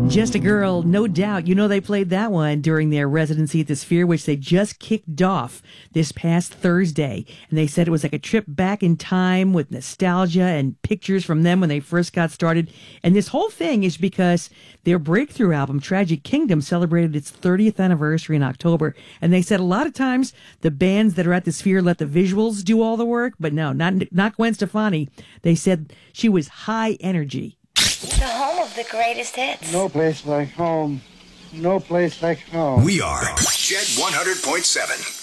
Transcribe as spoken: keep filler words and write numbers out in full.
Just a Girl, no doubt. You know, they played that one during their residency at the Sphere, which they just kicked off this past Thursday. And they said it was like a trip back in time with nostalgia and pictures from them when they first got started. And this whole thing is because their breakthrough album, Tragic Kingdom, celebrated its thirtieth anniversary in October. And they said a lot of times the bands that are at the Sphere let the visuals do all the work. But no, not, not Gwen Stefani. They said she was high energy. The home of the greatest hits. No place like home. No place like home. We are Jet one hundred point seven.